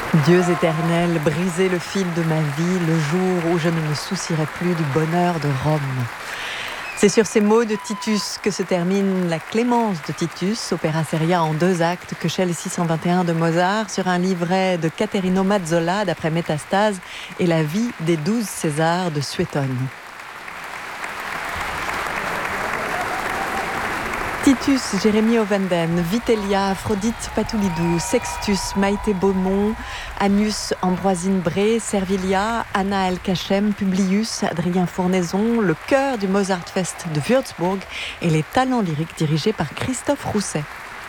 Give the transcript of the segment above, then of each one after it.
Dieux éternels, brisez le fil de ma vie le jour où je ne me soucierai plus du bonheur de Rome. C'est sur ces mots de Titus que se termine la Clémence de Titus, opéra seria en 2 actes, que Köchel 621 de Mozart, sur un livret de Caterino Mazzola d'après Métastase et la vie des 12 Césars de Suétone. Titus, Jérémie Ovenden, Vitellia, Aphrodite Patoulidou, Sextus, Maïté Beaumont, Annius Ambroisine Bré, Servilia, Anna Elkachem, Publius, Adrien Fournaison, le chœur du Mozartfest de Würzburg et les talents lyriques dirigés par Christophe Rousset.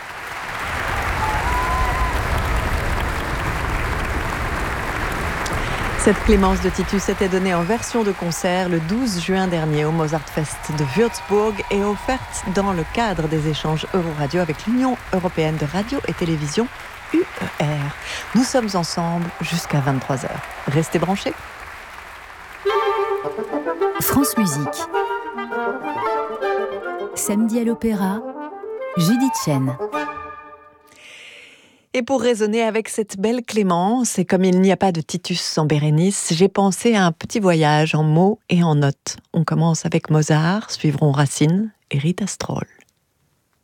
Cette Clémence de Titus était donnée en version de concert le 12 juin dernier au Mozartfest de Würzburg et offerte dans le cadre des échanges Euroradio avec l'Union européenne de radio et télévision UER. Nous sommes ensemble jusqu'à 23h. Restez branchés. France Musique. Samedi à l'Opéra, Judith Chen. Et pour raisonner avec cette belle Clémence, et comme il n'y a pas de Titus sans Bérénice, j'ai pensé à un petit voyage en mots et en notes. On commence avec Mozart, suivront Racine et Rita Strol.